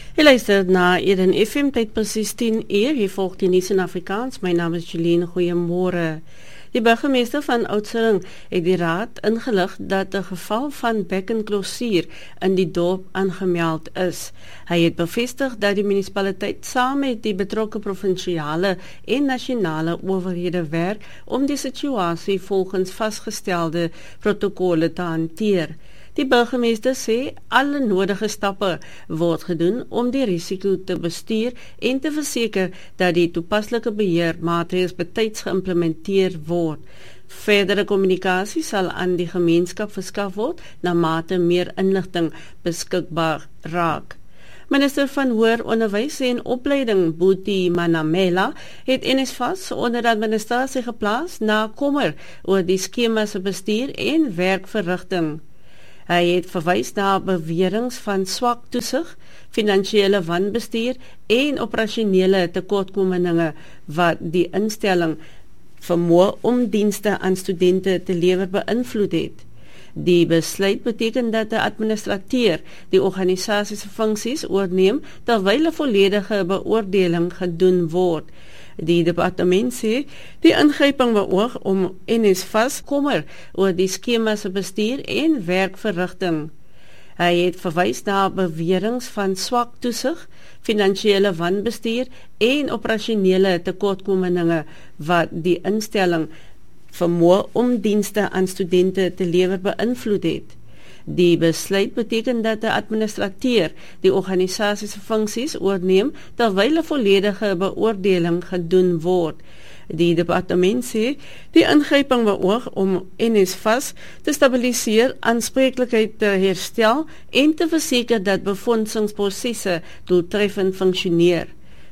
Je luistert na Eden FM, tyd presies 10 uur. Hier volg die nuus in Afrikaans. My naam is Jeline, goeiemôre. Die burgemeester van Oudtshoorn het die raad ingelig dat 'n geval van bekkenklosuur in die dorp aangemeld is. Hy het bevestig dat die munisipaliteit saam met die betrokke provinsiale en nasionale owerhede werk om die situasie volgens vasgestelde protokolle te hanteer. Die burgemeester sê alle nodige stappe word gedoen om die risiko te bestuur en te verseker dat die toepaslike beheermaatreëls betyds geïmplementeer word. Verdere kommunikasie sal aan die gemeenskap verskaf word na mate meer inligting beskikbaar raak. Minister van Hoër Onderwys en Opleiding, Boetie Manamela, het NSFAS onder administrasie geplaas na kommer oor die skema se bestuur en werkverrigting. Hy het verwys na beweringe van swak toesig, finansiële wanbestuur en operasionele tekortkominge wat die instelling vermoë om dienste aan studente te lewer beïnvloed het. Die besluit beteken dat 'n administrateur die organisasie se funksies oorneem terwyl 'n volledige beoordeling gedoen word. Die departement sê die ingryping beoog om NSFAS kommer oor die skema se bestuur en werkverrigting. Hy het verwys na beweringe van swak toesig, finansiële wanbestuur en operasionele tekortkominge wat die instelling vermoë om dienste aan studente te lewer beïnvloed het. Die besluit beteken dat 'n administrateur die organisasie se funksies oorneem terwyl 'n volledige beoordeling gedoen word. Die departement sê die ingryping beoog om NSFAS te stabiliseer, aanspreeklikheid te herstel en te verseker dat befondsingsprosesse doeltreffend funksioneer.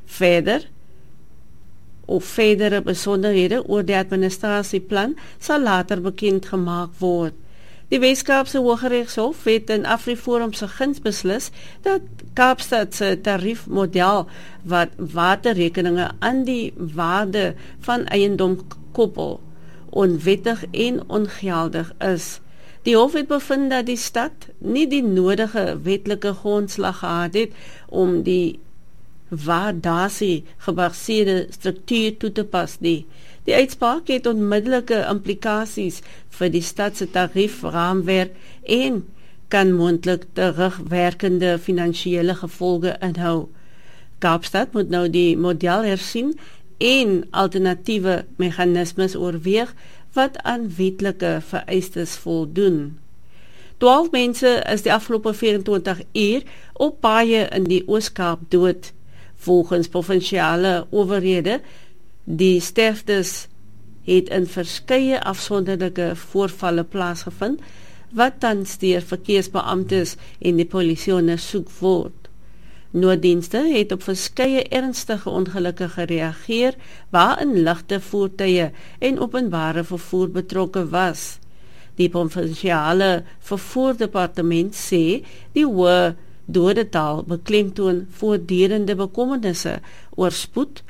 Verdere besonderhede oor die administrasieplan sal later bekend gemaak word. Die Weskaapse Hooggeregshof het in Afriforum se guns beslis dat Kaapstad se tariefmodel wat waterrekeninge aan die waarde van eiendom koppel, onwettig en ongeldig is. Die hof het bevind dat die stad nie die nodige wetlike grondslag gehad het om die waardasie gebaseerde struktuur toe te pas nie. Die uitspraak het onmiddellike implikasies vir die stad se tariefraamwerk en kan moontlik terugwerkende finansiële gevolge inhou. Kaapstad moet nou die model hersien en alternatiewe meganismes oorweeg wat aan wetlike vereistes voldoen. 12 mense is die afgelope 24 uur op paaie in die Oos-Kaap dood. Volgens provinsiale owerhede, die sterftes het in verskeie afsonderlike voorvalle plaasgevind, wat tans deur verkeersbeamptes en die polisie ondersoek word. Nooddienste het op verskeie ernstige ongelukke gereageer, waarin ligte voertuie en openbare vervoer betrokke was. Die provinsiale vervoerdepartement sê die hoë dodetal beklemtoon voortdurende bekommernisse oor spoed,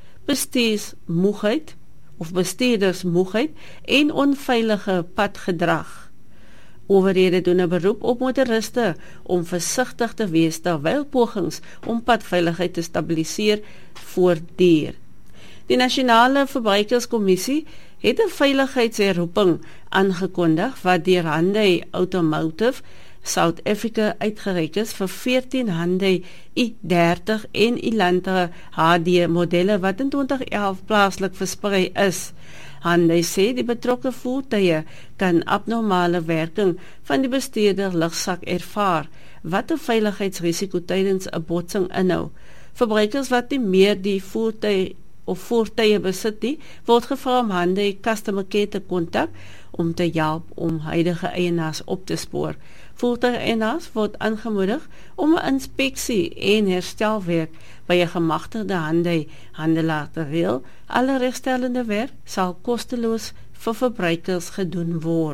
bestuurdersmoegheid en onveilige padgedrag. Owerhede doen 'n beroep op motoriste om versigtig te wees terwyl pogings om padveiligheid te stabiliseer voortduur. Die Nasionale Verbruikerskommissie het 'n veiligheidsherroeping aangekondig wat deur Hyundai Automotive South Africa uitgereik is vir 14 Hyundai i30 en Elantra HD modelle wat in 2011 plaaslik versprei is. Hyundai sê die betrokke voertuie kan abnormale werking van die bestuurder lugsak ervaar, wat 'n veiligheidsrisiko tydens 'n botsing inhou. Verbruikers wat nie meer die voertuie besit nie, word gevra om Hyundai Customer Care te kontak om te help om huidige eienaars op te spoor. Voertuig-eienaars word aangemoedig om 'n inspeksie en herstelwerk by 'n gemagtigde handelaar te reël. Alle regstellende werk sal kosteloos vir verbruikers gedoen word.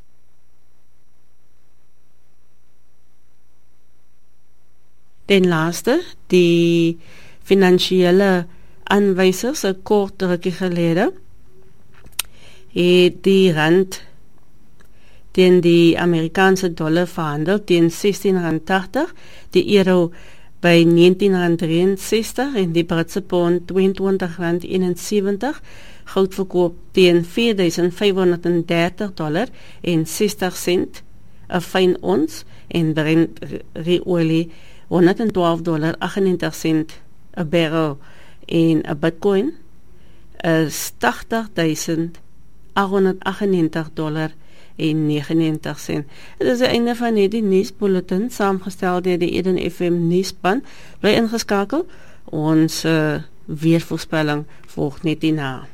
Ten laaste, die finansiële aanwysers 'n kort rukkie gelede het die rand teen die Amerikaanse dollar verhandel teen R16.80, die euro by R19,63 en die Britse pond R22,71. Goud verkoop teen $4,530 en 60 sent 'n fyn ons en Brent olie $112,98 'n barrel en 'n Bitcoin is $80,898 en 99 sent. Dit is die einde van hierdie nuusbulletin saamgestel deur die Eden FM nuusspan. Bly ingeskakel. Ons weervoorspelling volg net hierna.